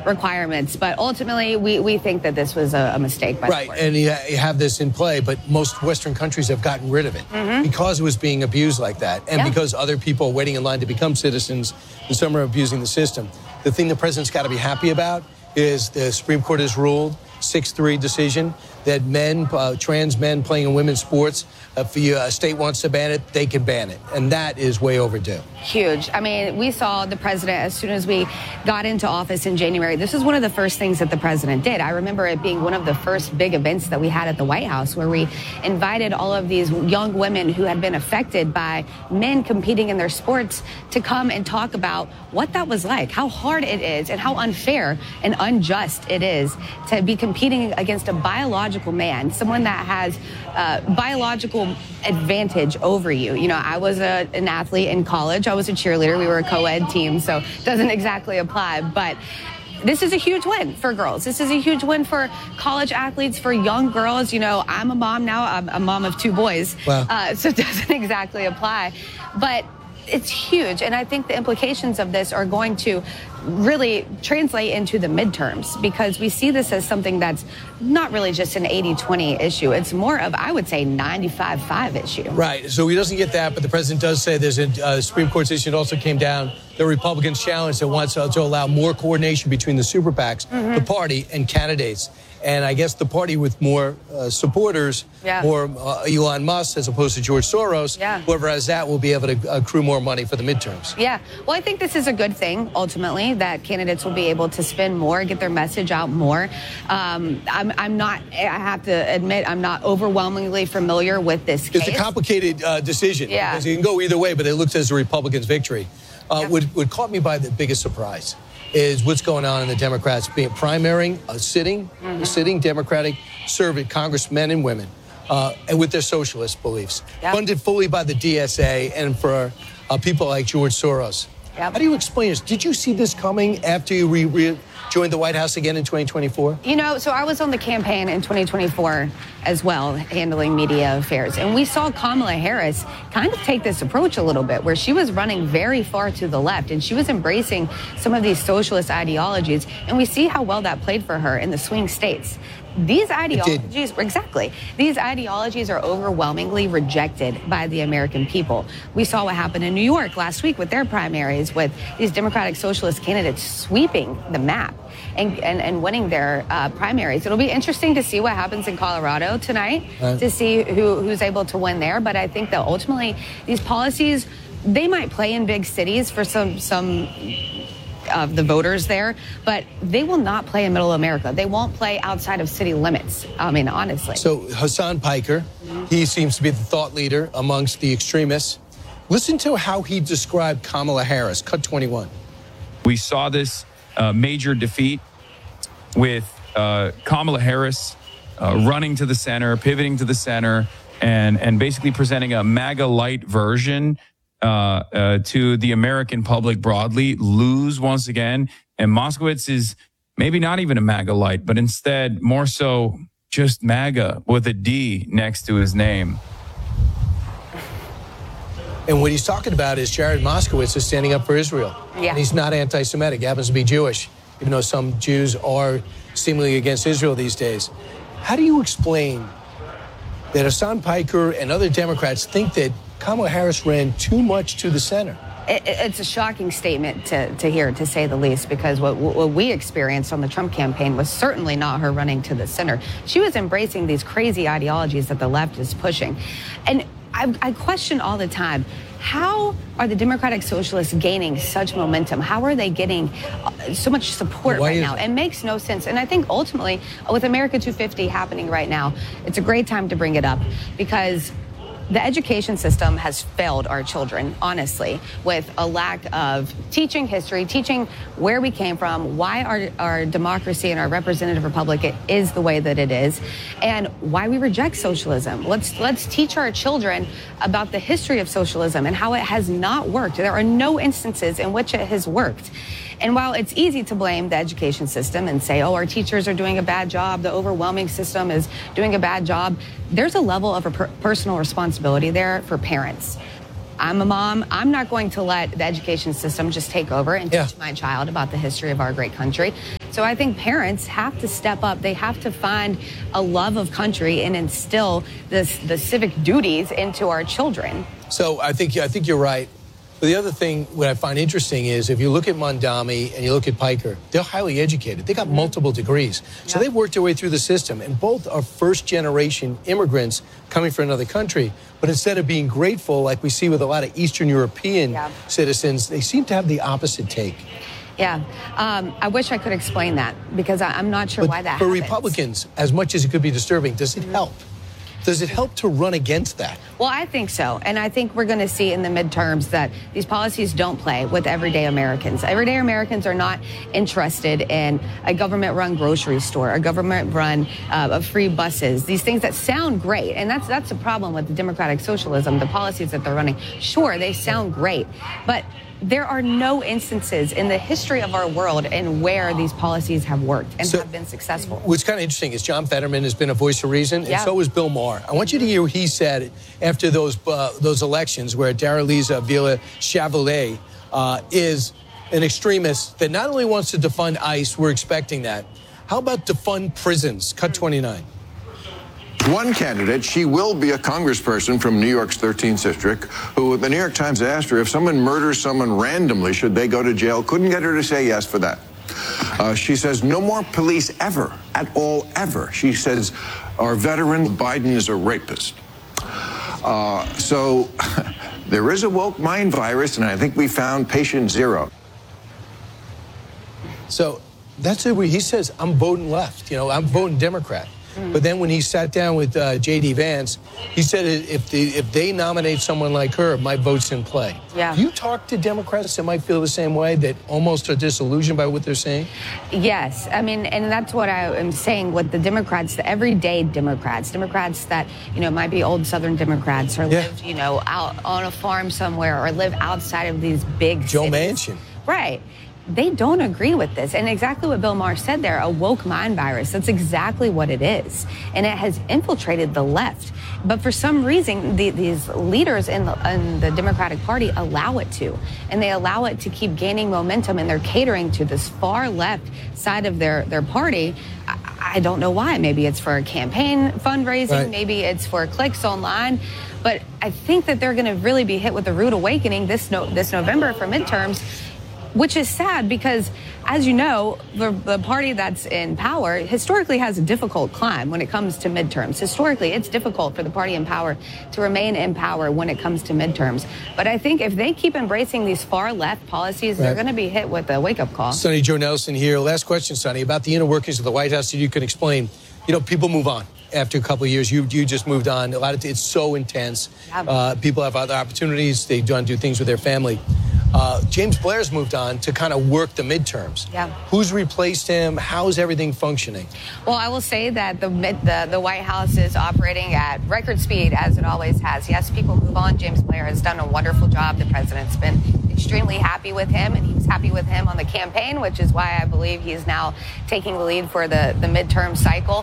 requirements. But ultimately, we think that this was a mistake by the court. And you have this in play, but most Western countries have gotten rid of it because it was being abused like that, and because other people are waiting in line to become citizens, and some are abusing the system. The thing the president's got to be happy about is the Supreme Court has ruled, 6-3 decision, that trans men playing in women's sports, if a state wants to ban it, they can ban it. And that is way overdue. Huge. I mean, we saw the president as soon as we got into office in January. This is one of the first things that the president did. I remember it being one of the first big events that we had at the White House, where we invited all of these young women who had been affected by men competing in their sports to come and talk about what that was like, how hard it is, and how unfair and unjust it is to be competing against a biological man, someone that has biological advantage over you. You know, I was an athlete in college. I was a cheerleader. We were a co-ed team, so it doesn't exactly apply. But this is a huge win for girls. This is a huge win for college athletes, for young girls. You know, I'm a mom now. I'm a mom of 2 boys. Wow. So it doesn't exactly apply. But it's huge. And I think the implications of this are going to really translate into the midterms, because we see this as something that's not really just an 80-20 issue. It's more of, I would say, 95-5 issue. Right. So he doesn't get that, but the president does say there's a Supreme Court decision that also came down. The Republicans challenge that wants to allow more coordination between the super PACs, the party, and candidates. And I guess the party with more supporters, more Elon Musk as opposed to George Soros, whoever has that will be able to accrue more money for the midterms. Yeah. Well, I think this is a good thing, ultimately, that candidates will be able to spend more, get their message out more. I'm not, I have to admit, I'm not overwhelmingly familiar with this case. It's a complicated decision. Yeah. Because it can go either way, but it looks as a Republicans' victory. What caught me by the biggest surprise is what's going on in the Democrats being primarying a sitting Democratic congressmen and women, and with their socialist beliefs, funded fully by the DSA and for people like George Soros. How do you explain this? Did you see this coming after you joined the White House again in 2024? You know, so I was on the campaign in 2024 as well, handling media affairs. And we saw Kamala Harris kind of take this approach a little bit, where she was running very far to the left, and she was embracing some of these socialist ideologies. And we see how well that played for her in the swing states. These ideologies, these ideologies are overwhelmingly rejected by the American people. We saw what happened in New York last week with their primaries, with these Democratic Socialist candidates sweeping the map and winning their primaries. It'll be interesting to see what happens in Colorado tonight, to see who's able to win there. But I think that ultimately these policies, they might play in big cities for some of the voters there, but they will not play in middle America. They won't play outside of city limits, I mean, honestly. So Hasan Piker, he seems to be the thought leader amongst the extremists. Listen to how he described Kamala Harris, cut 21. We saw this major defeat with Kamala Harris running to the center, pivoting to the center, and basically presenting a MAGA light version to the American public broadly, lose once again. And Moskowitz is maybe not even a MAGA light, but instead more so just MAGA with a D next to his name. And what he's talking about is Jared Moskowitz is standing up for Israel. Yeah. And he's not anti-Semitic. He happens to be Jewish, even though some Jews are seemingly against Israel these days. How do you explain that Hasan Piker and other Democrats think that Kamala Harris ran too much to the center? It's a shocking statement to hear, to say the least, because what we experienced on the Trump campaign was certainly not her running to the center. She was embracing these crazy ideologies that the left is pushing. And I question all the time, how are the Democratic Socialists gaining such momentum? How are they getting so much support right now? It makes no sense. And I think ultimately, with America 250 happening right now, it's a great time to bring it up, because the education system has failed our children, honestly, with a lack of teaching history, teaching where we came from, why our democracy and our representative republic is the way that it is, and why we reject socialism. Let's teach our children about the history of socialism and how it has not worked. There are no instances in which it has worked. And while it's easy to blame the education system and say, oh, our teachers are doing a bad job, the overwhelming system is doing a bad job, there's a level of personal responsibility there for parents. I'm a mom. I'm not going to let the education system just take over and teach my child about the history of our great country. So So I think parents have to step up. They have to find a love of country and instill the civic duties into our children. So I think you're right. But the other thing, what I find interesting is if you look at Mondami and you look at Piker, they're highly educated. They got multiple degrees. So they've worked their way through the system. And both are first-generation immigrants coming from another country. But instead of being grateful, like we see with a lot of Eastern European citizens, they seem to have the opposite take. Yeah. I wish I could explain that because I'm not sure why that for happens. Republicans, as much as it could be disturbing, does it help? Does it help to run against that? Well, I think so. And I think we're going to see in the midterms that these policies don't play with everyday Americans. Everyday Americans are not interested in a government-run grocery store, a government-run of free buses, these things that sound great. And that's the problem with the democratic socialism, the policies that they're running. Sure, they sound great, but there are no instances in the history of our world in where these policies have worked and have been successful. What's kind of interesting is John Fetterman has been a voice of reason, and so is Bill Maher. I want you to hear what he said after those elections where Daraliza Villa-Chavalet is an extremist that not only wants to defund ICE, we're expecting that. How about defund prisons? Cut 29. One candidate, she will be a congressperson from New York's 13th district, who the New York Times asked her if someone murders someone randomly, should they go to jail? Couldn't get her to say yes for that. She says no more police ever, at all, ever. She says our veteran Biden is a rapist. So there is a woke mind virus, and I think we found patient zero. So that's it. He says, I'm voting left. I'm voting Democrat. But then when he sat down with J.D. Vance, he said if they nominate someone like her, my vote's in play. Yeah. Do you talk to Democrats that might feel the same way, that almost are disillusioned by what they're saying? Yes. I mean, and that's what I am saying with the Democrats, the everyday Democrats that, might be old Southern Democrats or live, out on a farm somewhere or live outside of these big Joe cities. Manchin. Right. They don't agree with this. And exactly what Bill Maher said there, a woke mind virus. That's exactly what it is. And it has infiltrated the left. But for some reason, these leaders in the Democratic Party allow it to. And they allow it to keep gaining momentum. And they're catering to this far left side of their party. I don't know why. Maybe it's for campaign fundraising. Right. Maybe it's for clicks online. But I think that they're going to really be hit with a rude awakening this November for midterms. Which is sad because, as you know, the party that's in power historically has a difficult climb when it comes to midterms. Historically, it's difficult for the party in power to remain in power when it comes to midterms. But I think if they keep embracing these far-left policies, they're going to be hit with a wake-up call. Sonny Joe Nelson here. Last question, Sonny, about the inner workings of the White House that you can explain. People move on. After a couple of years, you just moved on. It's so intense. People have other opportunities. They don't do things with their family. James Blair's moved on to kind of work the midterms. Yeah. Who's replaced him? How's everything functioning? Well, I will say that the White House is operating at record speed, as it always has. Yes, people move on. James Blair has done a wonderful job. The president's been extremely happy with him, and he was happy with him on the campaign, which is why I believe he's now taking the lead for the midterm cycle.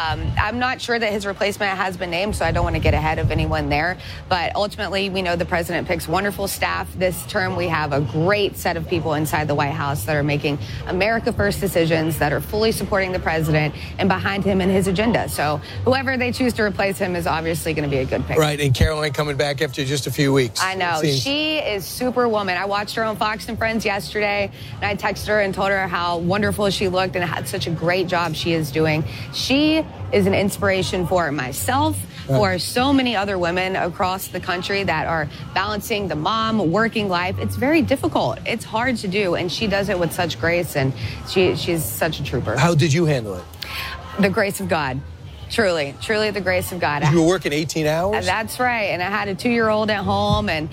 I'm not sure that his replacement has been named, so I don't want to get ahead of anyone there. But ultimately, we know the president picks wonderful staff. This term, we have a great set of people inside the White House that are making America first decisions, that are fully supporting the president and behind him and his agenda. So whoever they choose to replace him is obviously going to be a good pick. Right, and Caroline coming back after just a few weeks. I know. She is Superwoman. I watched her on Fox and Friends yesterday, and I texted her and told her how wonderful she looked and had such a great job she is doing. She is an inspiration for myself, for so many other women across the country that are balancing the mom, working life. It's very difficult. It's hard to do, and she does it with such grace, and she's such a trooper. How did you handle it? The grace of God. Truly the grace of God. You were working 18 hours? That's right, and I had a 2-year-old at home, and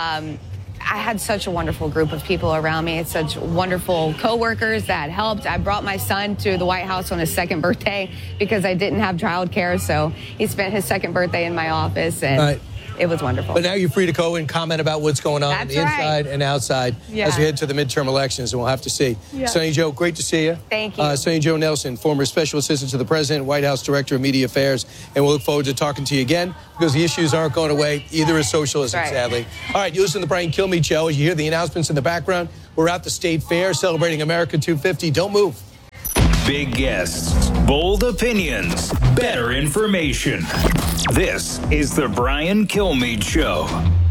I had such a wonderful group of people around me, such wonderful coworkers that helped. I brought my son to the White House on his second birthday because I didn't have childcare, so he spent his second birthday in my office, and it was wonderful. But now you're free to go and comment about what's going on the inside and outside as we head to the midterm elections, and we'll have to see. Sonny Joe, great to see you. Thank you. Sonny Joe Nelson, former Special Assistant to the President, White House Director of Media Affairs, and we'll look forward to talking to you again because the issues aren't going away. Either is socialism, sadly. All right, you listen to the Brian Kilmeade Show. You hear the announcements in the background. We're at the State Fair celebrating America 250. Don't move. Big guests, bold opinions, better information. This is the Brian Kilmeade Show.